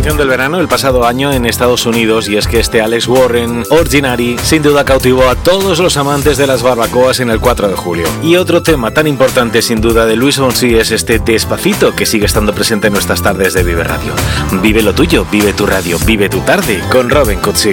canción del verano el pasado año en Estados Unidos, y es que este Alex Warren, Ordinary, sin duda cautivó a todos los amantes de las barbacoas en el 4 de julio. Y otro tema tan importante sin duda de Luis Fonsi es este Despacito, que sigue estando presente en nuestras tardes de Vive Radio. Vive lo tuyo, vive tu radio, vive tu tarde con Robin Cutsi.